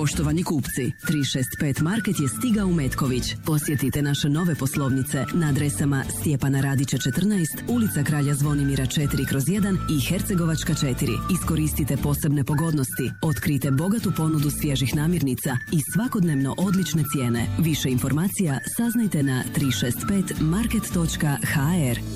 Poštovani kupci, 365 Market je stigao u Metković. Posjetite naše nove poslovnice na adresama Stjepana Radića 14, ulica Kralja Zvonimira 4/1 i Hercegovačka 4. Iskoristite posebne pogodnosti, otkrite bogatu ponudu svježih namirnica i svakodnevno odlične cijene. Više informacija saznajte na 365market.hr.